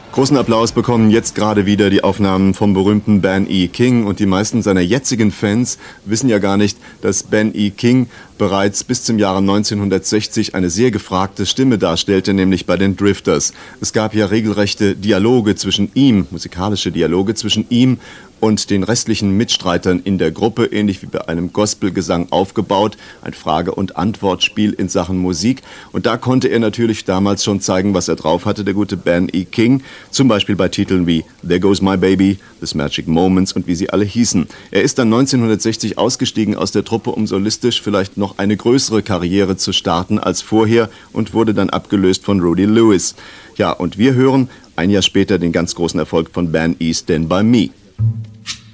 Großen Applaus bekommen jetzt gerade wieder die Aufnahmen vom berühmten Ben E. King, und die meisten seiner jetzigen Fans wissen ja gar nicht, dass Ben E. King bereits bis zum Jahre 1960 eine sehr gefragte Stimme darstellte, nämlich bei den Drifters. Es gab ja regelrechte Dialoge zwischen ihm, musikalische Dialoge zwischen ihm und den restlichen Mitstreitern in der Gruppe, ähnlich wie bei einem Gospelgesang aufgebaut, ein Frage- und Antwortspiel in Sachen Musik. Und da konnte er natürlich damals schon zeigen, was er drauf hatte, der gute Ben E. King, zum Beispiel bei Titeln wie There Goes My Baby, This Magic Moments und wie sie alle hießen. Er ist dann 1960 ausgestiegen aus der Truppe, um solistisch vielleicht noch eine größere Karriere zu starten als vorher, und wurde dann abgelöst von Rudy Lewis. Ja, und wir hören ein Jahr später den ganz großen Erfolg von Ben E. Stand By Me.